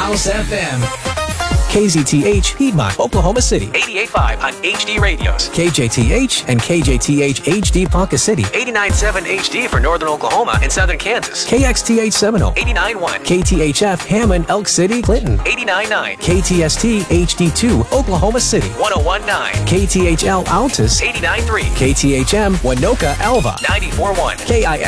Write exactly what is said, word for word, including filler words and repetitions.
House F M. K Z T H, Piedmont, Oklahoma City. eighty-eight point five on H D radios. K J T H and K J T H H D Ponca City. eighty-nine point seven H D for northern Oklahoma and southern Kansas. K X T H Seminole. eighty-nine point one. K T H F, Hammond, Elk City, Clinton. eighty-nine point nine. K T S T H D two, Oklahoma City. one oh one point nine. K T H L, Altus. eighty-nine point three. K T H M, Winoka, Alva. ninety-four point one. K I